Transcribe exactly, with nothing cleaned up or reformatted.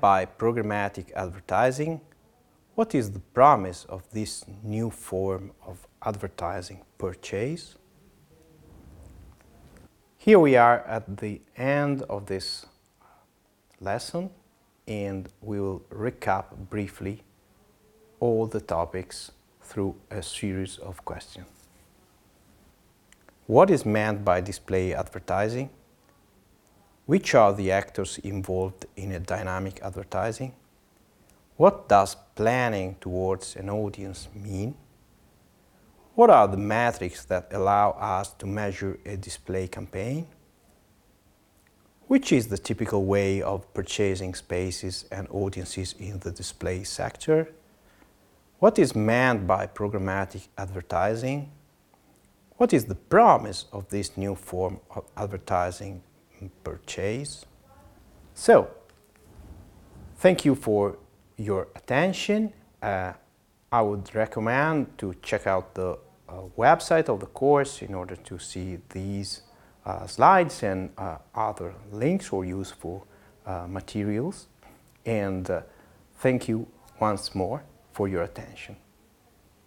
by programmatic advertising? What is the promise of this new form of advertising purchase? Here we are at the end of this lesson, and we will recap briefly all the topics through a series of questions. What is meant by display advertising? Which are the actors involved in a dynamic advertising? What does planning towards an audience mean? What are the metrics that allow us to measure a display campaign? Which is the typical way of purchasing spaces and audiences in the display sector? What is meant by programmatic advertising? What is the promise of this new form of advertising purchase? So, thank you for your attention. Uh, I would recommend to check out the uh, website of the course in order to see these uh, slides and uh, other links or useful uh, materials. And uh, thank you once more for your attention.